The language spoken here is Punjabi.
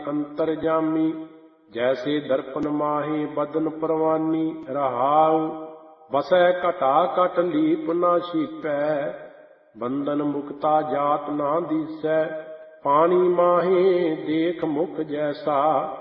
ਅੰਤਰਜਾਮੀ। ਜੈਸੇ ਦਰਪਨ ਮਾਹੇ ਬਦਨ ਪਰਵਾਨੀ। ਰਹਾਉ ਬਸੈ ਘਟਾ ਘਟ ਲੀਪ ਨਾ ਛੀਪੈ। ਬੰਧਨ ਮੁਕਤਾ ਜਾਤ ਨਾ ਦੀਸੈ। ਪਾਣੀ ਮਾਹੇ ਦੇਖ ਮੁਖ ਜੈਸਾ।